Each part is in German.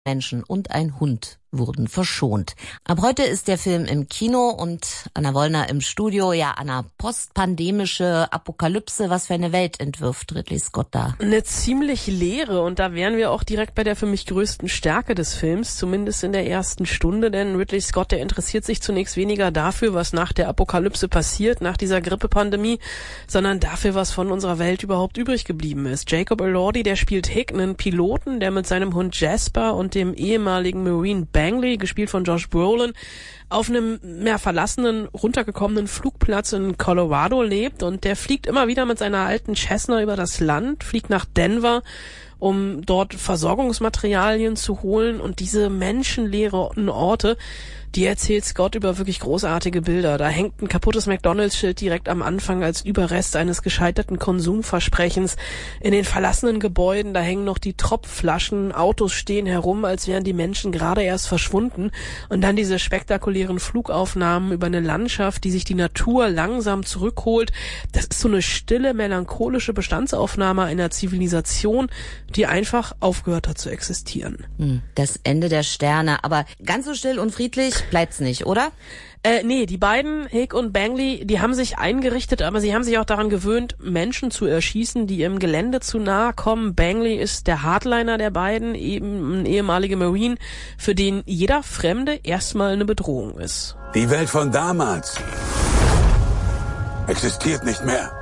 Menschen und ein Hund wurden verschont. Ab heute ist der Film im Kino und Anna Wollner im Studio. Ja, Anna, postpandemische Apokalypse, was für eine Welt entwirft Ridley Scott da? Eine ziemlich leere, und da wären wir auch direkt bei der für mich größten Stärke des Films, zumindest in der ersten Stunde, denn Ridley Scott, der interessiert sich zunächst weniger dafür, was nach der Apokalypse passiert, nach dieser Grippepandemie, sondern dafür, was von unserer Welt überhaupt übrig geblieben ist. Jacob Elordi, der spielt Hick, einen Piloten, der mit seinem Hund Jasper und dem ehemaligen Marine Bangley, gespielt von Josh Brolin, auf einem mehr verlassenen, runtergekommenen Flugplatz in Colorado lebt, und der fliegt immer wieder mit seiner alten Cessna über das Land, fliegt nach Denver, um dort Versorgungsmaterialien zu holen, und diese menschenleeren Orte, die erzählt Scott über wirklich großartige Bilder. Da hängt ein kaputtes McDonald's-Schild direkt am Anfang als Überrest eines gescheiterten Konsumversprechens. In den verlassenen Gebäuden, da hängen noch die Tropfflaschen, Autos stehen herum, als wären die Menschen gerade erst verschwunden. Und dann diese spektakulären Flugaufnahmen über eine Landschaft, die sich die Natur langsam zurückholt. Das ist so eine stille, melancholische Bestandsaufnahme einer Zivilisation, die einfach aufgehört hat zu existieren. Das Ende der Sterne. Aber ganz so still und friedlich bleibt's nicht, oder? Nee, die beiden, Hick und Bangley, die haben sich eingerichtet, aber sie haben sich auch daran gewöhnt, Menschen zu erschießen, die im Gelände zu nahe kommen. Bangley ist der Hardliner der beiden, eben ein ehemaliger Marine, für den jeder Fremde erstmal eine Bedrohung ist. Die Welt von damals existiert nicht mehr.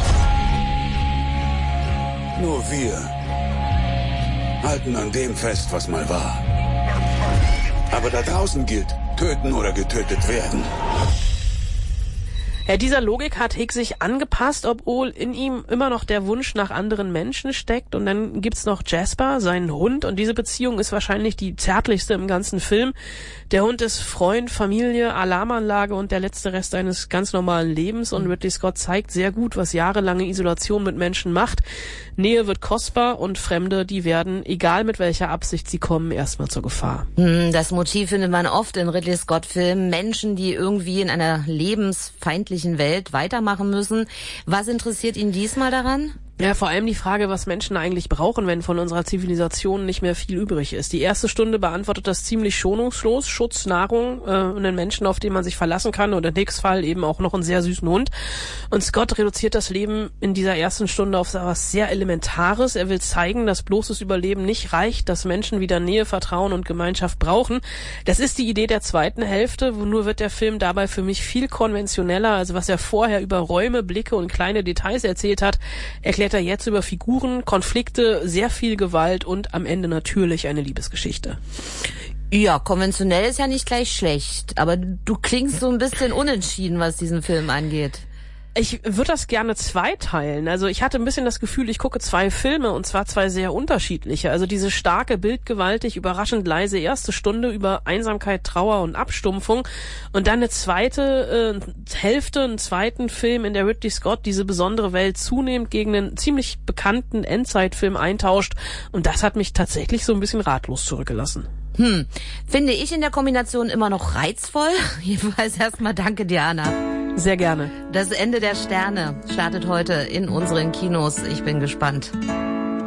Nur wir halten an dem fest, was mal war. Aber da draußen gilt, töten oder getötet werden. Ja, dieser Logik hat Hick sich angepasst, obwohl in ihm immer noch der Wunsch nach anderen Menschen steckt. Und dann gibt's noch Jasper, seinen Hund, und diese Beziehung ist wahrscheinlich die zärtlichste im ganzen Film. Der Hund ist Freund, Familie, Alarmanlage und der letzte Rest eines ganz normalen Lebens, und Ridley Scott zeigt sehr gut, was jahrelange Isolation mit Menschen macht. Nähe wird kostbar, und Fremde, die werden, egal mit welcher Absicht sie kommen, erstmal zur Gefahr. Das Motiv findet man oft in Ridley Scott-Filmen. Menschen, die irgendwie in einer lebensfeindlichen Welt weitermachen müssen. Was interessiert ihn diesmal daran? Ja, vor allem die Frage, was Menschen eigentlich brauchen, wenn von unserer Zivilisation nicht mehr viel übrig ist. Die erste Stunde beantwortet das ziemlich schonungslos. Schutz, Nahrung, einen Menschen, auf den man sich verlassen kann, und in Hicks Fall eben auch noch einen sehr süßen Hund. Und Scott reduziert das Leben in dieser ersten Stunde auf was sehr Elementares. Er will zeigen, dass bloßes Überleben nicht reicht, dass Menschen wieder Nähe, Vertrauen und Gemeinschaft brauchen. Das ist die Idee der zweiten Hälfte, nur wird der Film dabei für mich viel konventioneller. Also was er vorher über Räume, Blicke und kleine Details erzählt hat, erklärt er jetzt über Figuren, Konflikte, sehr viel Gewalt und am Ende natürlich eine Liebesgeschichte. Ja, konventionell ist ja nicht gleich schlecht, aber du klingst so ein bisschen unentschieden, was diesen Film angeht. Ich würde das gerne zweiteilen. Also ich hatte ein bisschen das Gefühl, ich gucke zwei Filme, und zwar zwei sehr unterschiedliche. Also diese starke, bildgewaltig, überraschend leise erste Stunde über Einsamkeit, Trauer und Abstumpfung, und dann eine zweite Hälfte, einen zweiten Film, in der Ridley Scott diese besondere Welt zunehmend gegen einen ziemlich bekannten Endzeitfilm eintauscht, und das hat mich tatsächlich so ein bisschen ratlos zurückgelassen. Finde ich in der Kombination immer noch reizvoll. Jedenfalls erstmal danke dir, Anna. Sehr gerne. Das Ende der Sterne startet heute in unseren Kinos. Ich bin gespannt.